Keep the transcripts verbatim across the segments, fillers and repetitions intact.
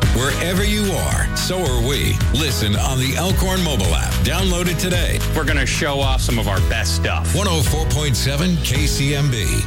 Wherever you are, so are we. Listen on the Elkhorn mobile app. Download it today. We're going to show off some of our best stuff. one oh four point seven K C M B.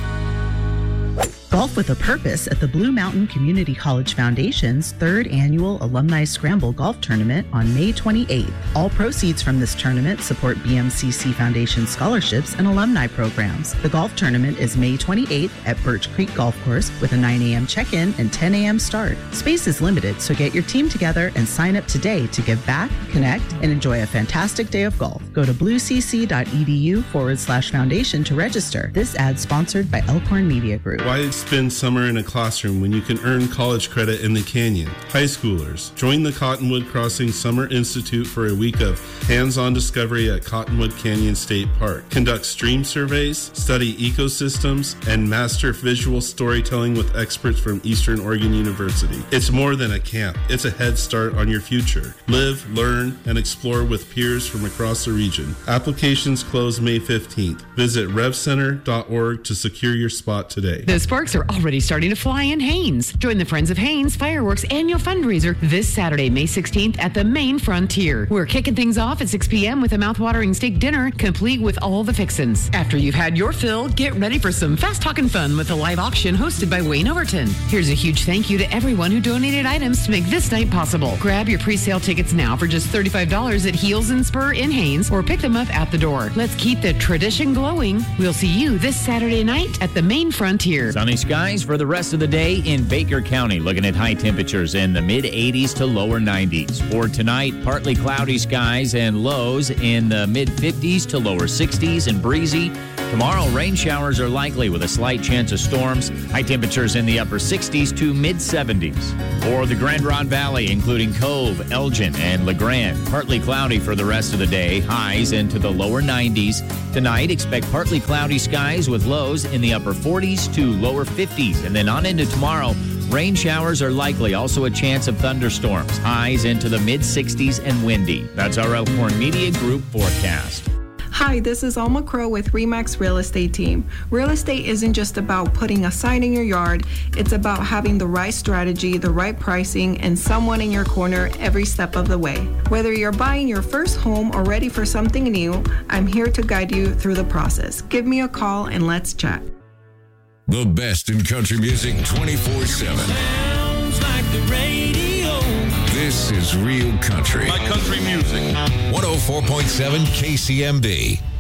Golf with a Purpose at the Blue Mountain Community College Foundation's third annual Alumni Scramble Golf Tournament on May twenty-eighth. All proceeds from this tournament support B M C C Foundation scholarships and alumni programs. The golf tournament is May twenty-eighth at Birch Creek Golf Course with a nine a.m. check-in and ten a.m. start. Space is limited, so get your team together and sign up today to give back, connect, and enjoy a fantastic day of golf. Go to bluecc.edu forward slash foundation to register. This ad sponsored by Elkhorn Media Group. Why spend summer in a classroom when you can earn college credit in the Canyon? High schoolers, join the Cottonwood Crossing Summer Institute for a week of hands-on discovery at Cottonwood Canyon State Park. Conduct stream surveys, study ecosystems, and master visual storytelling with experts from Eastern Oregon University. It's more than a camp. It's a head start on your future. Live, learn, and explore with peers from across the region. Applications close May fifteenth. Visit rev center dot org to secure your spot today. The sparks are already starting to fly in Haines. Join the Friends of Haines Fireworks annual fundraiser this Saturday, May sixteenth at the Main Frontier. We're kicking things off at six p.m. with a mouth-watering steak dinner, complete with all the fixins. After you've had your fill, get ready for some fast-talking fun with a live auction hosted by Wayne Overton. Here's a huge thank you to everyone who donated items to make this night possible. Grab your pre-sale tickets now for just thirty-five dollars at Heels and Spur in Haines, or pick them up at the door. Let's keep the tradition glowing. We'll see you this Saturday night at the Main Frontier. Sunny skies for the rest of the day in Baker County. Looking at high temperatures in the mid eighties to lower nineties. For tonight, partly cloudy skies and lows in the mid fifties to lower sixties and breezy. Tomorrow, rain showers are likely with a slight chance of storms. High temperatures in the upper sixties to mid seventies. For the Grand Ronde Valley, including Cove, Elgin, and LeGrand, partly cloudy for the rest of the day. Highs into the lower nineties. Tonight, expect partly cloudy skies with lows in the upper forties to lower fifties. And then on into tomorrow, rain showers are likely. Also a chance of thunderstorms. Highs into the mid sixties and windy. That's our Elkhorn Media Group forecast. Hi, this is Alma Crow with RE/MAX Real Estate Team. Real estate isn't just about putting a sign in your yard. It's about having the right strategy, the right pricing, and someone in your corner every step of the way. Whether you're buying your first home or ready for something new, I'm here to guide you through the process. Give me a call and let's chat. The best in country music twenty-four seven. Sounds like the radio. This is Real Country. My country music. one oh four point seven K C M B.